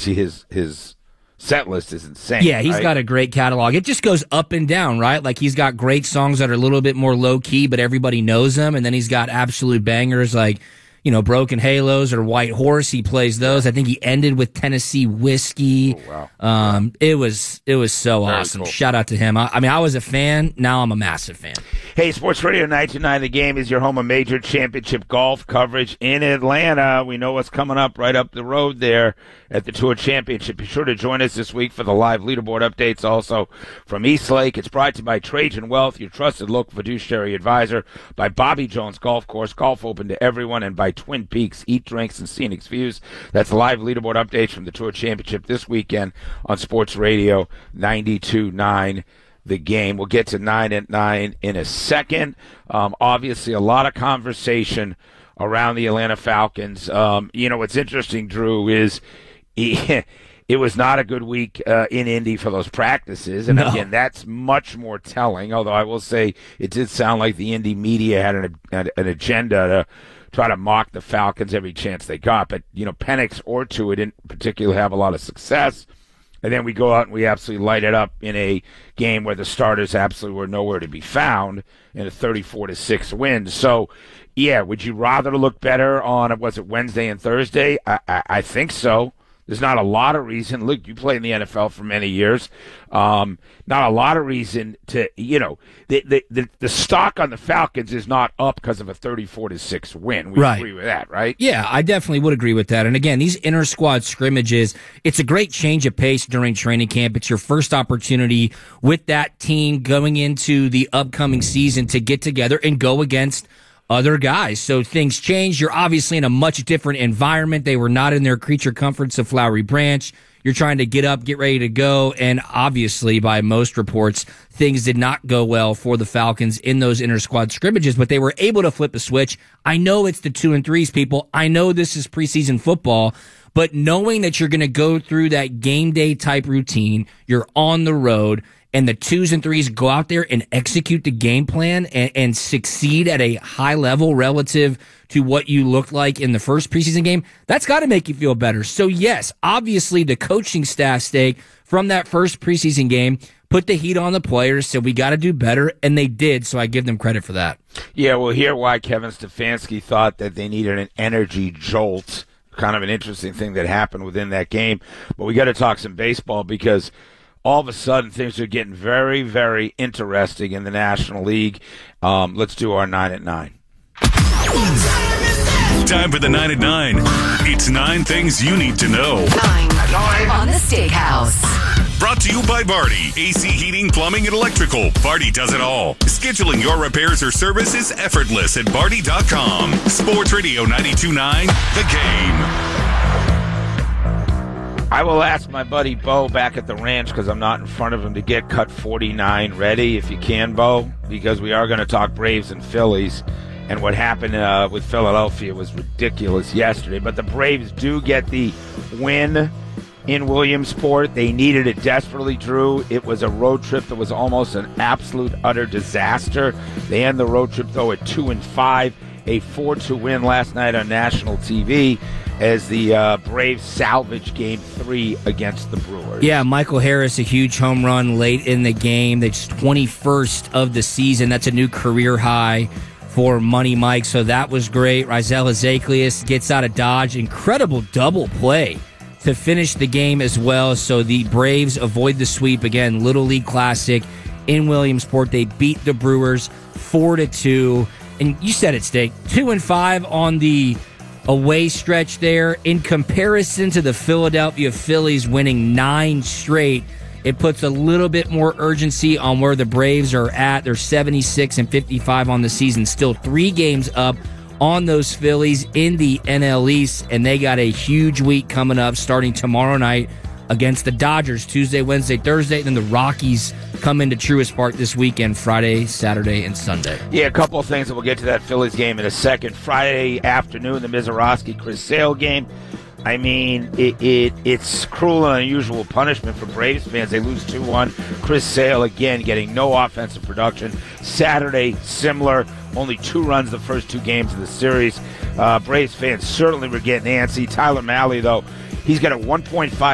obviously his set list is insane. Yeah, he's right? got a great catalog. It just goes up and down, right? Like he's got great songs that are a little bit more low key, but everybody knows them. And then he's got absolute bangers like, Broken Halos or White Horse. He plays those. I think he ended with Tennessee Whiskey. Oh, wow. It was so Very awesome. cool. Shout out to him. I was a fan. Now I'm a massive fan. Hey, Sports Radio 929 The Game is your home of major championship golf coverage in Atlanta. We know what's coming up right up the road there at the Tour Championship. Be sure to join us this week for the live leaderboard updates also from East Lake. It's brought to you by Trajan Wealth, your trusted local fiduciary advisor, by Bobby Jones Golf Course, golf open to everyone, and by Twin Peaks, eat, drinks, and scenic views. That's live leaderboard updates from the Tour Championship this weekend on Sports Radio 92.9 The Game. We'll get to 9 at 9 in a second. Obviously, a lot of conversation around the Atlanta Falcons. What's interesting, Drew, is it was not a good week in Indy for those practices. And again, that's much more telling, although I will say it did sound like the Indy media had an agenda to try to mock the Falcons every chance they got. But, Penix or Tua didn't particularly have a lot of success. And then we go out and we absolutely light it up in a game where the starters absolutely were nowhere to be found in a 34-6 win. So, yeah, would you rather look better on, was it Wednesday and Thursday? I think so. There's not a lot of reason. Look, you played in the NFL for many years. Not a lot of reason to, the stock on the Falcons is not up because of a 34-6 win. We agree with that, right? Yeah, I definitely would agree with that. And again, these inter-squad scrimmages, it's a great change of pace during training camp. It's your first opportunity with that team going into the upcoming season to get together and go against other guys. So things change. You're obviously in a much different environment. They were not in their creature comforts of Flowery Branch. You're trying to get up, get ready to go. And obviously, by most reports, things did not go well for the Falcons in those inter-squad scrimmages, but they were able to flip a switch. I know it's the 2 and 3s, people. I know this is preseason football, but knowing that you're going to go through that game day type routine, you're on the road, and the 2s and 3s go out there and execute the game plan and succeed at a high level relative to what you looked like in the first preseason game, that's got to make you feel better. So yes, obviously the coaching staff stake from that first preseason game put the heat on the players, said we got to do better, and they did, so I give them credit for that. Yeah, we'll hear why Kevin Stefanski thought that they needed an energy jolt, kind of an interesting thing that happened within that game. But we got to talk some baseball because all of a sudden, things are getting very, very interesting in the National League. Let's do our 9 at 9. Time for the 9 at 9. It's 9 things you need to know. 9 on the Steakhouse. Brought to you by Vardy. AC Heating, Plumbing, and Electrical. Vardy does it all. Scheduling your repairs or service is effortless at Vardy.com. Sports Radio 92.9, The Game. I will ask my buddy Bo back at the ranch because I'm not in front of him to get cut 49 ready, if you can, Bo, because we are going to talk Braves and Phillies. And what happened with Philadelphia was ridiculous yesterday. But the Braves do get the win in Williamsport. They needed it desperately, Drew. It was a road trip that was almost an absolute, utter disaster. They end the road trip, though, at 2-5, a 4-2 win last night on national TV as the Braves salvage Game 3 against the Brewers. Yeah, Michael Harris, a huge home run late in the game. That's 21st of the season. That's a new career high for Money Mike, so that was great. Raisel Iglesias gets out of Dodge. Incredible double play to finish the game as well. So the Braves avoid the sweep. Again, Little League Classic in Williamsport. They beat the Brewers 4-2. And you said it, Steak. 2-5 on the away stretch there. In comparison to the Philadelphia Phillies winning 9 straight, it puts a little bit more urgency on where the Braves are at. They're 76-55 on the season, still 3 games up on those Phillies in the NL East, and they got a huge week coming up starting tomorrow night against the Dodgers, Tuesday, Wednesday, Thursday, and then the Rockies come into Truist Park this weekend, Friday, Saturday, and Sunday. Yeah, a couple of things, and we'll get to that Phillies game in a second. Friday afternoon, the Mizorowski-Chris Sale game. I mean, it's cruel and unusual punishment for Braves fans. They lose 2-1. Chris Sale, again, getting no offensive production. Saturday, similar. Only 2 runs the first 2 games of the series. Braves fans certainly were getting antsy. Tyler Mahle, though, he's got a 1.5